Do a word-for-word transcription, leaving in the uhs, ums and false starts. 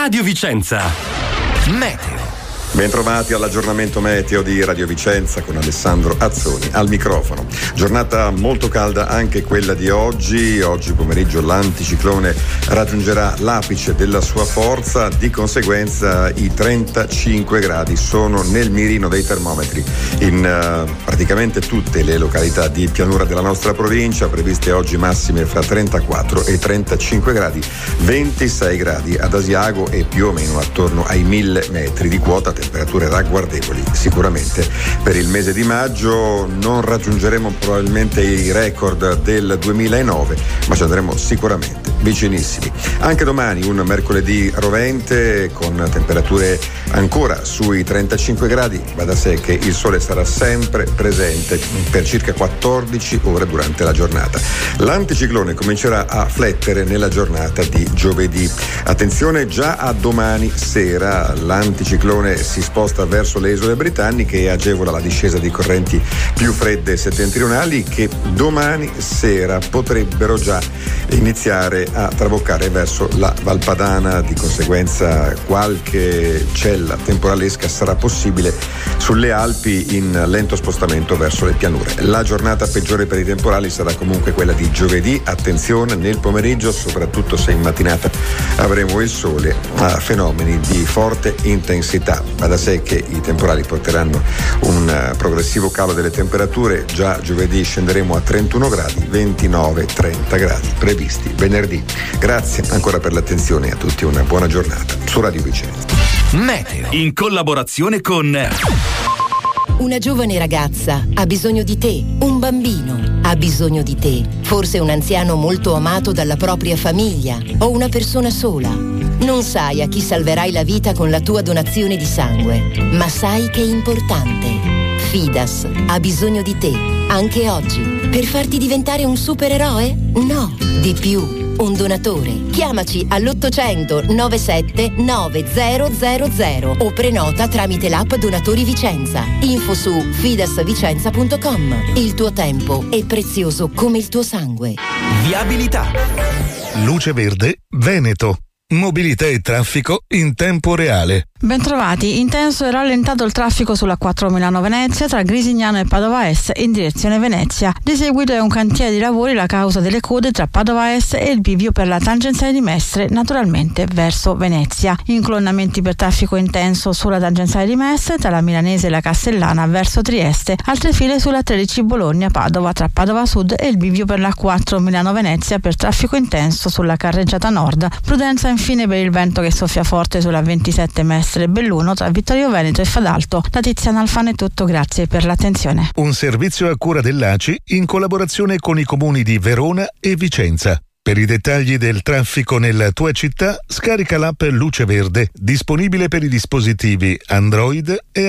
Radio Vicenza. Meteo. Bentrovati all'aggiornamento meteo di Radio Vicenza con Alessandro Azzoni al microfono. Giornata molto calda anche quella di oggi. Oggi pomeriggio l'anticiclone raggiungerà l'apice della sua forza, di conseguenza i trentacinque gradi sono nel mirino dei termometri in uh, praticamente tutte le località di pianura della nostra provincia, previste oggi massime fra trentaquattro e trentacinque gradi, ventisei gradi ad Asiago e più o meno attorno ai mille metri di quota, temperature ragguardevoli sicuramente per il mese di maggio. Non raggiungeremo probabilmente i record del duemilanove, ma ci andremo sicuramente vicinissimi. Anche domani un mercoledì rovente con temperature ancora sui trentacinque gradi, va da sé che il sole sarà sempre presente per circa quattordici ore durante la giornata. L'anticiclone comincerà a flettere nella giornata di giovedì. Attenzione, già a domani sera l'anticiclone si sposta verso le isole britanniche e agevola la discesa di correnti più fredde settentrionali che domani sera potrebbero già iniziare a traboccare verso la Valpadana. Di conseguenza qualche cella temporalesca sarà possibile sulle Alpi in lento spostamento verso le pianure. La giornata peggiore per i temporali sarà comunque quella di giovedì. Attenzione nel pomeriggio, soprattutto se in mattinata avremo il sole, a fenomeni di forte intensità. Va da sé che i temporali porteranno un progressivo calo delle temperature. Già giovedì scenderemo a trentuno gradi, ventinove trenta gradi previsti venerdì. Grazie ancora per l'attenzione, a tutti una buona giornata su Radio Vicenza. Meteo in collaborazione con una giovane ragazza ha bisogno di te, un bambino ha bisogno di te, forse un anziano molto amato dalla propria famiglia o una persona sola. Non sai a chi salverai la vita con la tua donazione di sangue, ma sai che è importante. Fidas ha bisogno di te, anche oggi, per farti diventare un supereroe? No, di più. Un donatore. Chiamaci all'ottocento novantasette novecento o prenota tramite l'app Donatori Vicenza. Info su fidasvicenza punto com. Il tuo tempo è prezioso come il tuo sangue. Viabilità. Luce Verde Veneto. Mobilità e traffico in tempo reale. Bentrovati, intenso e rallentato il traffico sulla quattro Milano-Venezia tra Grisignano e Padova Est in direzione Venezia. Di seguito è un cantiere di lavori la causa delle code tra Padova Est e il bivio per la tangenziale di Mestre, naturalmente verso Venezia. Incolonnamenti per traffico intenso sulla tangenziale di Mestre tra la Milanese e la Castellana verso Trieste. Altre file sulla tredici Bologna-Padova tra Padova Sud e il bivio per la quattro Milano-Venezia per traffico intenso sulla carreggiata nord. Prudenza infine per il vento che soffia forte sulla ventisette Mestre Belluno tra Vittorio Veneto e Fadalto. Da Tiziana Alfano è tutto, grazie per l'attenzione. Un servizio a cura dell'A C I in collaborazione con i comuni di Verona e Vicenza. Per i dettagli del traffico nella tua città, scarica l'app Luce Verde, disponibile per i dispositivi Android e